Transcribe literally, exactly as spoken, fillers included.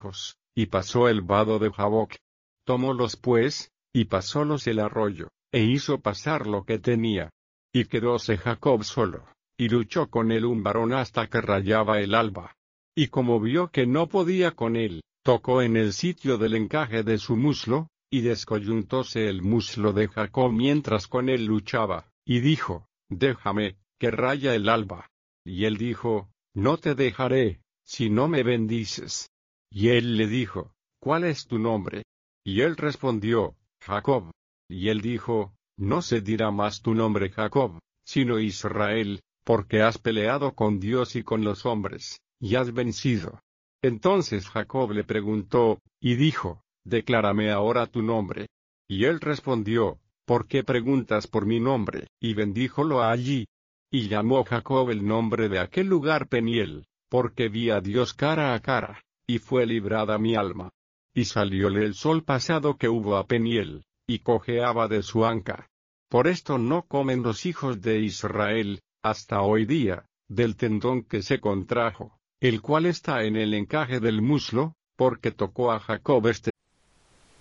hijos, y pasó el vado de Jaboc. Tomólos pues, y pasólos el arroyo, e hizo pasar lo que tenía. Y quedóse Jacob solo, y luchó con él un varón hasta que rayaba el alba. Y como vio que no podía con él, tocó en el sitio del encaje de su muslo, y descoyuntóse el muslo de Jacob mientras con él luchaba, y dijo, déjame, que raya el alba. Y él dijo, no te dejaré, si no me bendices. Y él le dijo, ¿cuál es tu nombre? Y él respondió, Jacob. Y él dijo, no se dirá más tu nombre Jacob, sino Israel, porque has peleado con Dios y con los hombres, y has vencido. Entonces Jacob le preguntó, y dijo, declárame ahora tu nombre. Y él respondió, ¿por qué preguntas por mi nombre? Y bendíjolo allí. Y llamó Jacob el nombre de aquel lugar Peniel, porque vi a Dios cara a cara, y fue librada mi alma. Y salióle el sol pasado que hubo a Peniel, y cojeaba de su anca. Por esto no comen los hijos de Israel, hasta hoy día, del tendón que se contrajo, el cual está en el encaje del muslo, porque tocó a Jacob este